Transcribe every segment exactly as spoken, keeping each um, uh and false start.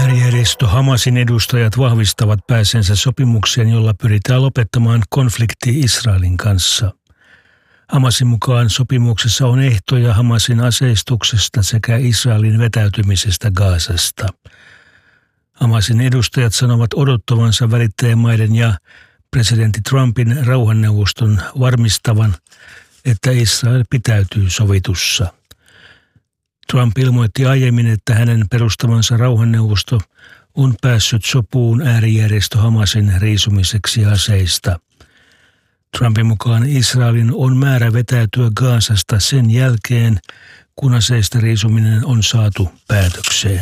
Äärijärjestö Hamasin edustajat vahvistavat pääsensä sopimukseen, jolla pyritään lopettamaan konflikti Israelin kanssa. Hamasin mukaan sopimuksessa on ehtoja Hamasin aseistuksesta sekä Israelin vetäytymisestä Gazasta. Hamasin edustajat sanovat odottavansa välittäjämaiden ja presidentti Trumpin rauhanneuvoston varmistavan, että Israel pitäytyy sovitussa. Trump ilmoitti aiemmin, että hänen perustamansa rauhanneuvosto on päässyt sopuun äärijärjestö Hamasin riisumiseksi aseista. Trumpin mukaan Israelin on määrä vetäytyä Gazasta sen jälkeen, kun aseista riisuminen on saatu päätökseen.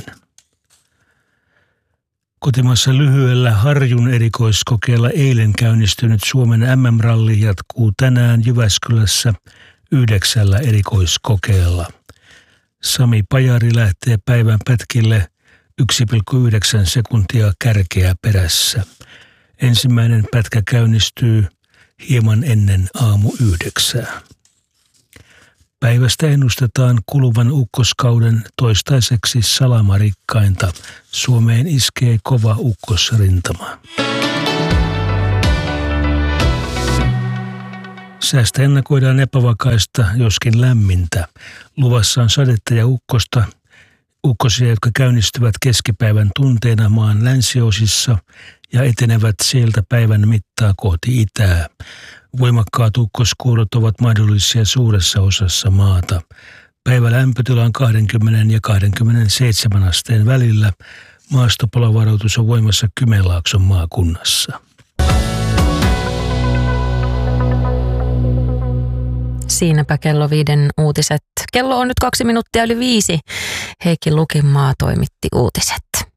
Kotimaassa lyhyellä Harjun erikoiskokeella eilen käynnistynyt Suomen M M-ralli jatkuu tänään Jyväskylässä yhdeksällä erikoiskokeella. Sami Pajari lähtee päivän pätkille yksi pilkku yhdeksän sekuntia kärkeä perässä. Ensimmäinen pätkä käynnistyy hieman ennen aamu yhdeksää. Päivästä ennustetaan kuluvan ukkoskauden toistaiseksi salamarikkainta. Suomeen iskee kova ukkosrintama. Säästä ennakoidaan epävakaista, joskin lämmintä. Luvassa on sadetta ja ukkosta, ukkosia, jotka käynnistyvät keskipäivän tunteina maan länsiosissa ja etenevät sieltä päivän mittaa kohti itää. Voimakkaat ukkoskuurot ovat mahdollisia suuressa osassa maata. Päivä lämpötila on kaksikymmentä ja kaksikymmentäseitsemän asteen välillä. Maastopalovaroitus on voimassa Kymenlaakson maakunnassa. Siinäpä kello viiden uutiset. Kello on nyt kaksi minuuttia yli viisi. Heikki Lukinmaa toimitti uutiset.